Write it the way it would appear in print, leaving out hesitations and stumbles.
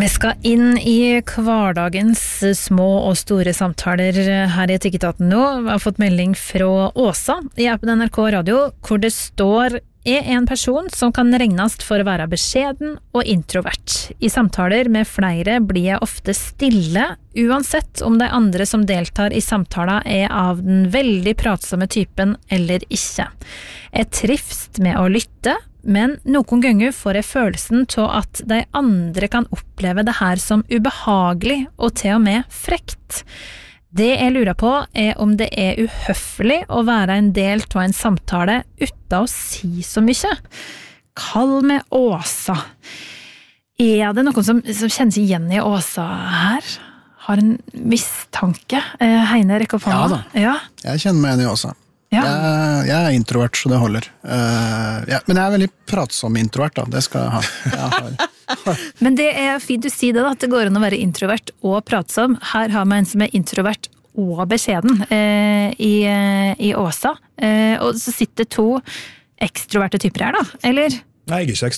Vi skal inn I hverdagens små og store samtaler her I Etikketaten nå. Vi har fått melding fra Åsa I appen NRK Radio, hvor det står en person som kan regnes for å være beskjeden og introvert. I samtaler med flere blir jeg ofte stille, uansett om de andre som deltar I samtalen av den veldig pratsomme typen eller ikke. Jeg trives med å lytte, men noen ganger får jeg følelsen til at de andre kan oppleve det her som ubehagelig og til og med frekt. Det jeg lurer på om det uhøflig å være en del av en samtale uten å si så mye. Kall meg Åsa. Det noen som kjenner seg igjen I Åsa her? Har en mistanke? Heine, rekk opp hånda. Ja da, jeg kjenner meg igjen I Åsa. Ja. Jeg introvert, så det holder. Men jeg veldig pratsom introvert, da. Det skal jeg ha. Men det fint du sier det, da, at det går an å være introvert og pratsom. Her har man en som introvert og beskjeden I Åsa. Og så sitter to ekstroverte typer her, da, eller? Nei, jeg ikke